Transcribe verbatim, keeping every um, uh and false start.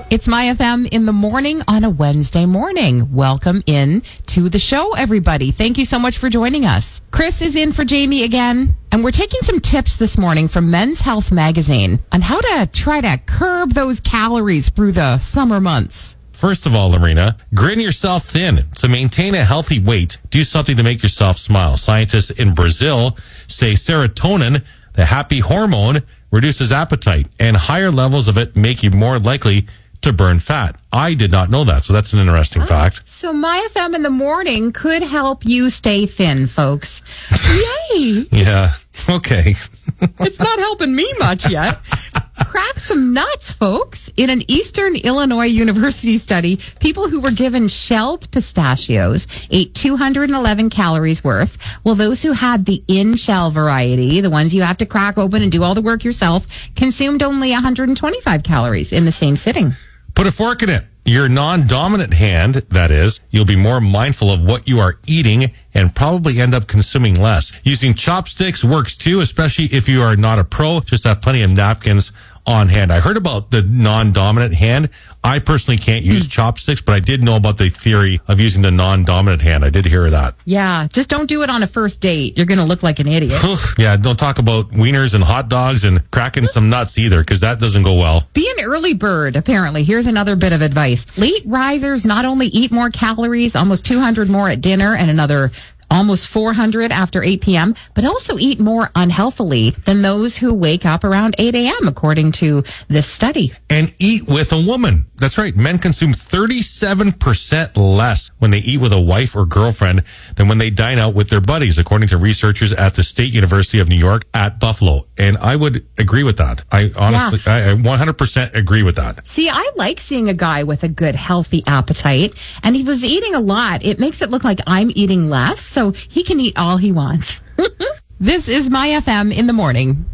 It's My F M in the morning on a Wednesday morning. Welcome in to the show, everybody. Thank you so much for joining us. Chris is in for Jamie again, and we're taking some tips this morning from Men's Health Magazine on how to try to curb those calories through the summer months. First of all, Lorena, grin yourself thin. To maintain a healthy weight, do something to make yourself smile. Scientists in Brazil say serotonin, the happy hormone, reduces appetite, and higher levels of it make you more likely to burn fat. I did not know that, so that's an interesting fact. So My F M in the morning could help you stay thin, folks. Yay! Yeah, okay. It's not helping me much yet. Crack some nuts, folks. In an Eastern Illinois University study, people who were given shelled pistachios ate two hundred eleven calories worth, while those who had the in-shell variety, the ones you have to crack open and do all the work yourself, consumed only one hundred twenty-five calories in the same sitting. Put a fork in it. Your non-dominant hand, that is, you'll be more mindful of what you are eating and probably end up consuming less. Using chopsticks works too, especially if you are not a pro. Just have plenty of napkins on hand. I heard about the non-dominant hand. I personally can't use chopsticks, but I did know about the theory of using the non-dominant hand. I did hear that. Yeah, just don't do it on a first date. You're going to look like an idiot. Yeah, don't talk about wieners and hot dogs and cracking some nuts either, because that doesn't go well. Be an early bird, apparently. Here's another bit of advice. Late risers not only eat more calories, almost two hundred more at dinner and another almost four hundred after eight p.m., but also eat more unhealthily than those who wake up around eight a.m., according to this study. And eat with a woman. That's right. Men consume thirty-seven percent less when they eat with a wife or girlfriend than when they dine out with their buddies, according to researchers at the State University of New York at Buffalo. And I would agree with that. I honestly, yeah. I, I one hundred percent agree with that. See, I like seeing a guy with a good, healthy appetite. And if he was eating a lot, it makes it look like I'm eating less. So he can eat all he wants. This is My F M in the morning.